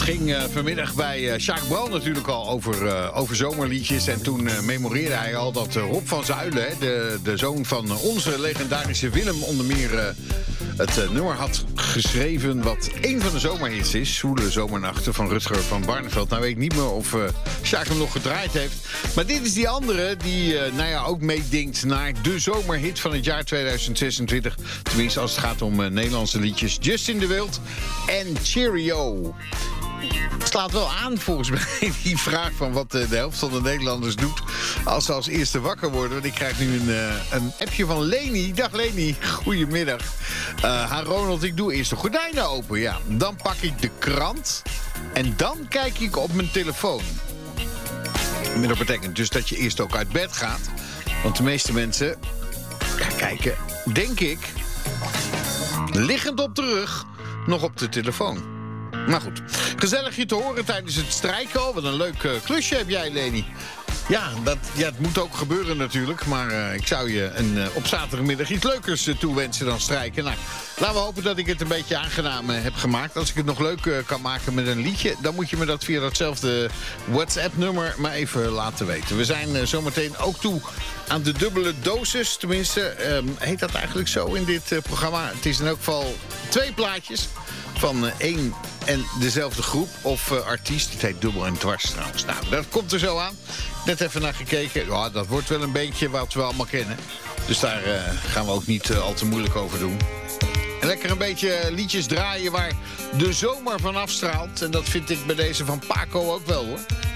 ging vanmiddag bij Sjaak Bal natuurlijk al over zomerliedjes. En toen memoreerde hij al dat Rob van Zuilen, de zoon van onze legendarische Willem, onder meer het nummer had geschreven wat één van de zomerhits is. Zwoele Zomernachten van Rutger van Barneveld. Nou weet ik niet meer of Sjaak hem nog gedraaid heeft. Maar dit is die andere die ook meedingt naar de zomerhit van het jaar 2026. Tenminste als het gaat om Nederlandse liedjes. Justin de Wild en Cheerio. Het slaat wel aan volgens mij die vraag van wat de helft van de Nederlanders doet als ze als eerste wakker worden. Want ik krijg nu een appje van Leni. Dag Leni, goedemiddag. Ronald, ik doe eerst de gordijnen open. Ja. Dan pak ik de krant en dan kijk ik op mijn telefoon. Dat betekent dus dat je eerst ook uit bed gaat. Want de meeste mensen kijken, denk ik, liggend op de rug nog op de telefoon. Maar goed, gezellig je te horen tijdens het strijken. Wat een leuk klusje heb jij, Leni. Ja, het moet ook gebeuren natuurlijk. Maar ik zou je op zaterdagmiddag iets leukers toewensen dan strijken. Nou, laten we hopen dat ik het een beetje aangenaam heb gemaakt. Als ik het nog leuk kan maken met een liedje, dan moet je me dat via datzelfde WhatsApp-nummer maar even laten weten. We zijn zometeen ook toe aan de dubbele dosis. Tenminste, heet dat eigenlijk zo in dit programma. Het is in elk geval 2 plaatjes van één en dezelfde groep of artiest. Het heet Dubbel en Dwars trouwens. Nou, dat komt er zo aan. Net even naar gekeken. Ja, dat wordt wel een beetje wat we allemaal kennen. Dus daar gaan we ook niet al te moeilijk over doen. En lekker een beetje liedjes draaien waar de zomer van afstraalt. En dat vind ik bij deze van Paco ook wel, hoor.